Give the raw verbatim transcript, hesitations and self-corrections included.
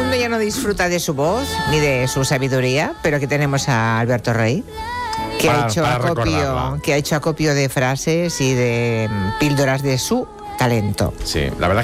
mundo ya no disfruta de su voz ni de su sabiduría, pero aquí tenemos a Alberto Rey, que, Para- ha, hecho para acopio, recordarla. que ha hecho acopio de frases y de mm, píldoras de su talento. Sí, la verdad